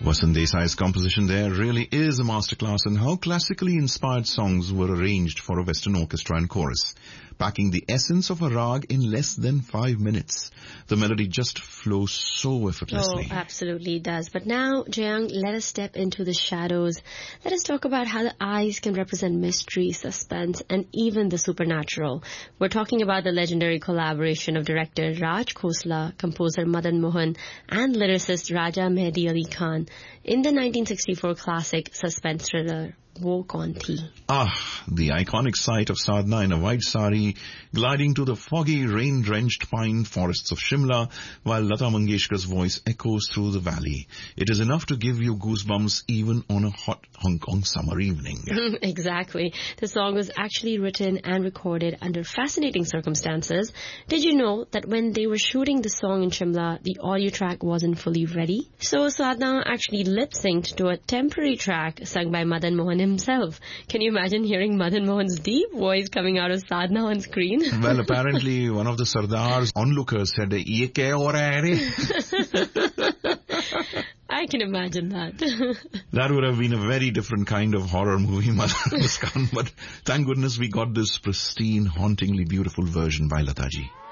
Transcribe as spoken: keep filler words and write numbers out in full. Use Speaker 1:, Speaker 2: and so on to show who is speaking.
Speaker 1: Vasant Desai's composition there really is a masterclass in how classically inspired songs were arranged for a Western orchestra and chorus, packing the essence of a rag in less than five minutes. The melody just flows so effortlessly.
Speaker 2: Oh, absolutely does. But now, Jayang, let us step into the shadows. Let us talk about how the eyes can represent mystery, suspense, and even the supernatural. We're talking about the legendary collaboration of director Raj Khosla, composer Madan Mohan, and lyricist Raja Mehdi Ali Khan in the nineteen sixty-four classic suspense thriller Wo Kaun Thi.
Speaker 1: Ah, the iconic sight of Sadhna in a white sari gliding to the foggy, rain-drenched pine forests of Shimla while Lata Mangeshkar's voice echoes through the valley. It is enough to give you goosebumps even on a hot Hong Kong summer evening.
Speaker 2: Exactly. The song was actually written and recorded under fascinating circumstances. Did you know that when they were shooting the song in Shimla, the audio track wasn't fully ready? So Sadhna actually lip-synced to a temporary track sung by Madan Mohan himself. Can you imagine hearing Madan Mohan's deep voice coming out of Sadhna on screen?
Speaker 1: Well, apparently one of the Sardar's onlookers said, "Ye kya ho raha hai?"
Speaker 2: I can imagine that.
Speaker 1: That would have been a very different kind of horror movie, Muskan, but thank goodness we got this pristine, hauntingly beautiful version by Lataji.